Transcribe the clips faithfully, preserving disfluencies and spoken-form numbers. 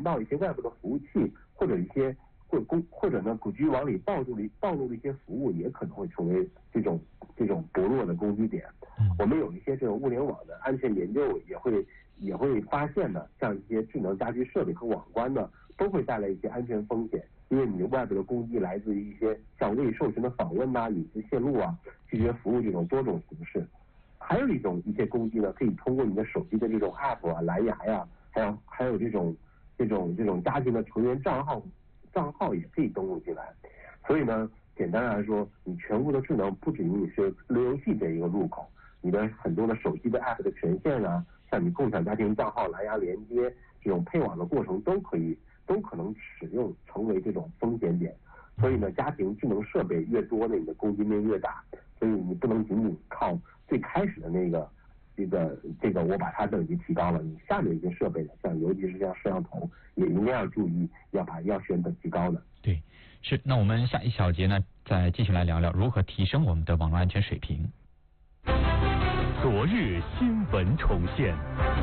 到一些外部的服务器，或者一些或公或者呢，局往里暴露了暴露的一些服务，也可能会成为这种这种薄弱的攻击点。我们有一些这种物联网的安全研究也会也会发现呢，像一些智能家居设备和网关呢，都会带来一些安全风险，因为你外部的攻击来自于一些像未授权的访问呐、隐私泄露啊、拒绝服务这种多种形式。还有一种一些攻击呢，可以通过你的手机的这种 app 啊、蓝牙呀、啊，还有还有这种这种这种家庭的成员账号账号也可以登录进来。所以呢，简单来说，你全部的智能不仅仅是路由器这一个入口，你的很多的手机的 app 的权限啊，像你共享家庭账号、蓝牙连接这种配网的过程都可以都可能使用成为这种风险点。所以呢，家庭智能设备越多呢，你的攻击面越大。所以你不能仅仅靠最开始的那个这个这个我把它等级提高了，你下面一些设备的，像尤其是像摄像头，也应该要注意，要把要选等级高的。 对，是。那我们下一小节呢，再继续来聊聊如何提升我们的网络安全水平。 昨日新闻重现，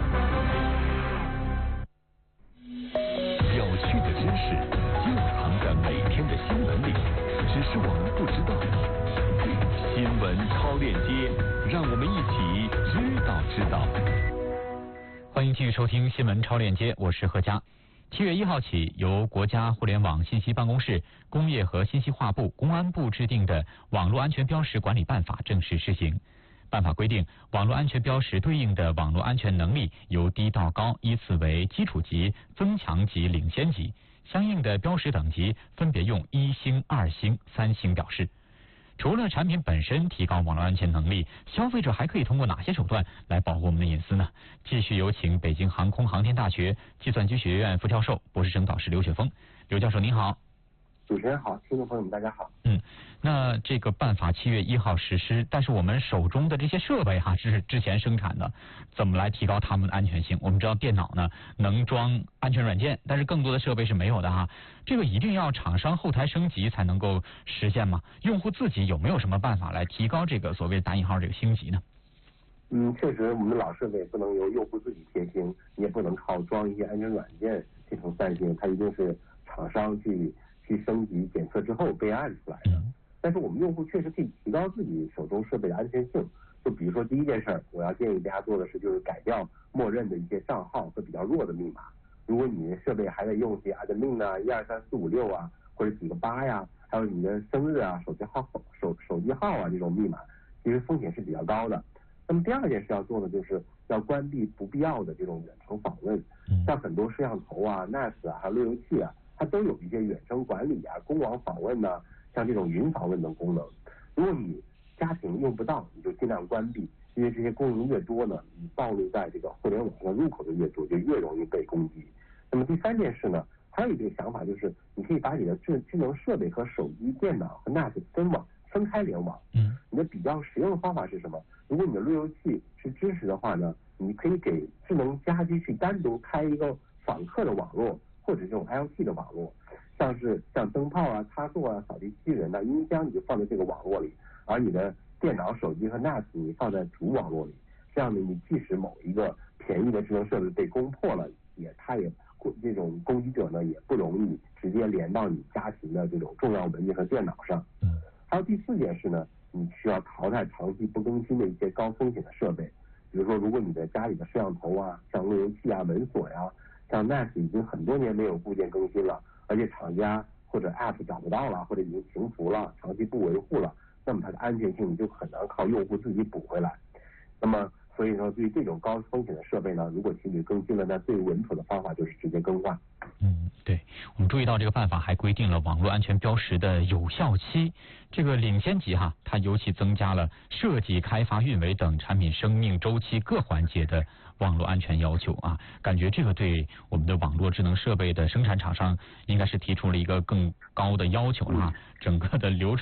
有趣的知识就藏在每天的新闻里，只是我们不知道。新闻超链接，让我们一起知道知道。 欢迎继续收听新闻超链接，我是何佳。七月一号起，由国家互联网信息办公室、工业和信息化部、公安部制定的《网络安全标识管理办法》正式施行。办法规定，网络安全标识对应的网络安全能力由低到高依次为基础级、增强级、领先级，相应的标识等级分别用一星、二星、三星表示。除了产品本身提高网络安全能力，消费者还可以通过哪些手段来保护我们的隐私呢？继续有请北京航空航天大学计算机学院副教授、博士生导师刘雪峰。刘教授您好。 主持人好，听众朋友们大家好。 嗯，那这个办法七月一号实施，但是我们手中的这些设备哈是之前生产的，怎么来提高它们的安全性？我们知道电脑呢能装安全软件，但是更多的设备是没有的哈。这个一定要厂商后台升级才能够实现吗？用户自己有没有什么办法来提高这个所谓打引号这个星级呢？ 嗯，确实，我们的老设备不能由用户自己贴星，你也不能靠装一些安全软件进行三星，它一定是厂商去。去升级检测之后备案出来的，但是我们用户确实可以提高自己手中设备的安全性。就比如说第一件事，我要建议大家做的是，就是改掉默认的一些账号和比较弱的密码。如果你的设备还得用些 admin 啊、一二三四五六啊，或者几个八呀，还有你的生日啊、手机号、手手机号啊这种密码，其实风险是比较高的。那么第二件事要做的就是要关闭不必要的这种远程访问，像很多摄像头啊、N A S 啊、还有路由器啊。它都有一些远程管理啊、公网访问呐、啊，像这种云访问等功能。如果你家庭用不到，你就尽量关闭，因为这些功能越多呢，你暴露在这个互联网上入口的越多，就越容易被攻击。那么第三件事呢，还有一个想法就是，你可以把你的智智能设备和手机、电脑和 N A S 分网、分开联网。嗯，你的比较实用的方法是什么？如果你的路由器是支持的话呢，你可以给智能家居去单独开一个访客的网络。或者这种 L T 的网络，像是像灯泡啊、插座啊、扫地机器人啊、音箱，你就放在这个网络里，而你的电脑、手机和 N A S 你放在主网络里。这样呢，你即使某一个便宜的智能设备被攻破了，也它也这种攻击者呢也不容易直接连到你家庭的这种重要文件和电脑上。嗯。还有第四件事呢，你需要淘汰长期不更新的一些高风险的设备，比如说，如果你的家里的摄像头啊、像路由器啊、门锁呀。像 N A S 已经很多年没有部件更新了，而且厂家或者 App 找不到了，或者已经停服了，长期不维护了，那么它的安全性就很难靠用户自己补回来。那么，所以说对于这种高风险的设备呢，如果情侣更新了，那最稳妥的方法就是直接更换。 嗯，对，我们注意到这个办法还规定了网络安全标识的有效期，这个领先级哈，它尤其增加了设计、开发、运维等产品生命周期各环节的网络安全要求啊，感觉这个对我们的网络智能设备的生产厂商应该是提出了一个更高的要求了啊，整个的流程。